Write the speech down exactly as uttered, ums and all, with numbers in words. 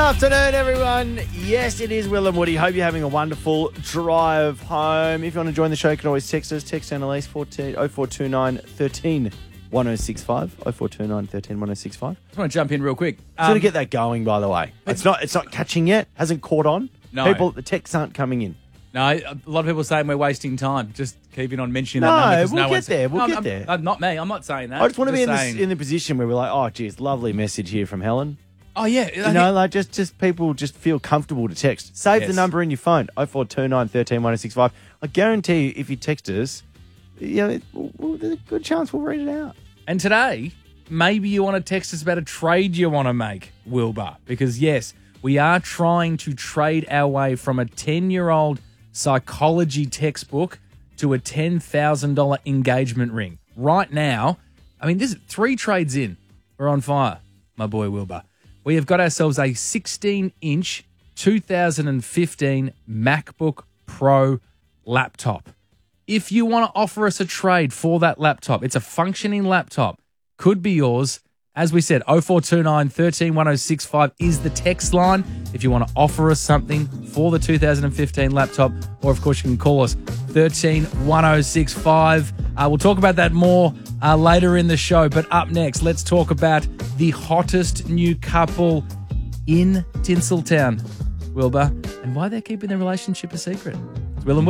afternoon, everyone. Yes, it is Will and Woody. Hope you're having a wonderful drive home. If you want to join the show, you can always text us. Text Annalise oh four two nine, one three, one oh six five. oh four two nine, one three, one oh six five. I just want to jump in real quick. Um, Sort Um, of get that going, by the way. It's not It's not catching yet. Hasn't caught on. No. People, the texts aren't coming in. No, a lot of people saying we're wasting time. Just keeping on mentioning No, that number. 'cause we'll no get one's- there, we'll No, get I'm- there. I'm- not me. I'm not saying that. I just want to be in, saying, this, in the position where we're like, oh, geez, lovely message here from Helen. Oh, yeah. I You think- know, like just, just people just feel comfortable to text. Save the Yes. number in your phone, oh four two nine, one three, one oh six five. I guarantee you, if you text us, you know, it- well, there's a good chance we'll read it out. And today, maybe you want to text us about a trade you want to make, Wilbur. Because, yes, we are trying to trade our way from a ten-year-old psychology textbook to a ten thousand dollars engagement ring. Right now, I mean, this is three trades in. We're on fire, my boy Wilbur. We have got ourselves a sixteen-inch two thousand fifteen MacBook Pro laptop. If you want to offer us a trade for that laptop, it's a functioning laptop, could be yours. As we said, oh four two nine, one three, one oh six five is the text line if you want to offer us something for the two thousand fifteen laptop. Or, of course, you can call us thirteen one oh six five. Uh, we'll talk about that more uh, later in the show. But up next, let's talk about the hottest new couple in Tinseltown, Wilbur, and why they're keeping their relationship a secret. It's Will and Woody.